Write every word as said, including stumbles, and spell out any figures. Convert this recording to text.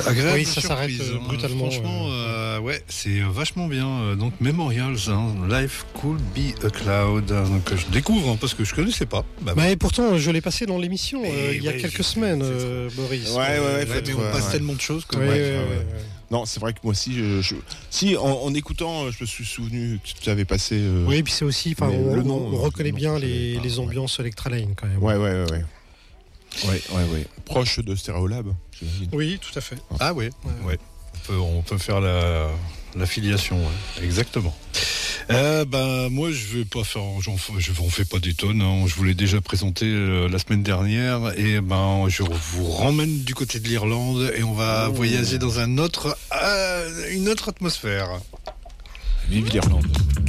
agréable Oui, ça s'arrête surprise, euh, hein. brutalement. Franchement, euh, euh, ouais, c'est vachement bien. Euh, Donc Memorials, hein, Life Could Be a Cloud, hein, donc que je découvre hein, parce que je connaissais pas. Bah, Bah, et pourtant, je l'ai passé dans l'émission Et euh, il y a ouais, quelques je- semaines, c'est euh, Boris. Ouais, ouais, ouais, ouais, faut mais on être, passe ouais. tellement de choses que Ouais, ouais, ouais, ouais, ouais, ouais. ouais. Non, c'est vrai que moi aussi, je, je- si en, en écoutant, je me suis souvenu que tu avais passé. euh, Oui, et puis c'est aussi, enfin, Mais on, le nom, on euh, reconnaît le nom, bien je savais les, pas, les ouais. ambiances Electra Lane quand même. Ouais, ouais, ouais, ouais. Ouais, ouais, ouais. Proche de Stereolab, j'imagine. Oui, tout à fait. Ah ouais, ouais. On peut, on peut faire la, l'affiliation, ouais. Exactement. Euh, ben moi je vais pas faire, j'en, je on fait pas des tonnes. Hein. Je vous l'ai déjà présenté euh, la semaine dernière et ben je vous ramène du côté de l'Irlande et on va Oh. voyager dans un autre, euh, une autre atmosphère. Vive l'Irlande.